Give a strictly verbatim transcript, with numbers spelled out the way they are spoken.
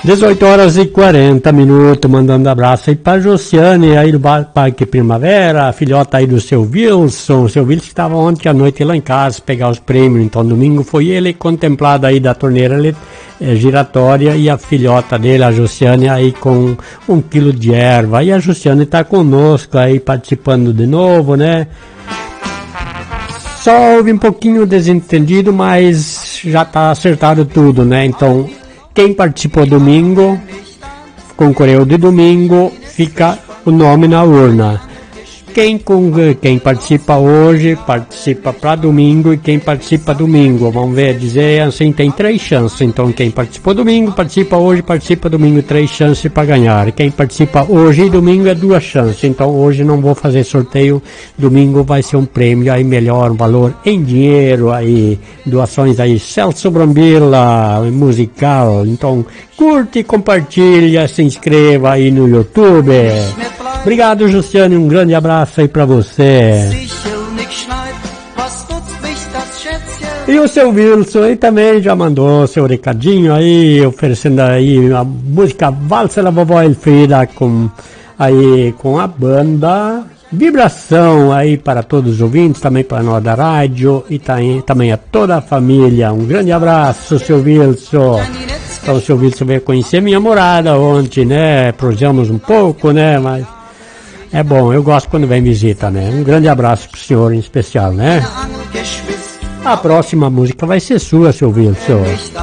dezoito horas e quarenta minutos, mandando abraço aí pra Josiane, aí do Parque Primavera, a filhota aí do seu Wilson, o seu Wilson que estava ontem à noite lá em casa, pegar os prêmios, então domingo foi ele contemplado aí da torneira é, giratória e a filhota dele, a Josiane, aí com um quilo de erva, e a Josiane tá conosco aí participando de novo, né? Só houve um pouquinho desentendido, mas já tá acertado tudo, né? Então, quem participou domingo, concorreu de domingo, fica o nome na urna. Quem, quem participa hoje, participa para domingo, e quem participa domingo, vamos ver, dizer assim, tem três chances. Então, quem participou domingo, participa hoje, participa domingo, três chances para ganhar. Quem participa hoje e domingo é duas chances. Então, hoje não vou fazer sorteio, domingo vai ser um prêmio aí melhor, um valor em dinheiro aí, doações aí, Celso Brambilla, musical. Então, curte, compartilha, se inscreva aí no YouTube. Obrigado, Jussiane, um grande abraço aí pra você. E o seu Wilson aí também já mandou seu recadinho aí, oferecendo aí a música Valsa da Vovó Elfrida com, aí, com a banda Vibração aí para todos os ouvintes, também para nós da rádio e também, também a toda a família. Um grande abraço, seu Wilson. Então, o seu Wilson veio conhecer minha morada ontem, né? Prosamos um pouco, né? Mas é bom, eu gosto quando vem visita, né? Um grande abraço pro senhor em especial, né? A próxima música vai ser sua, seu Wilson.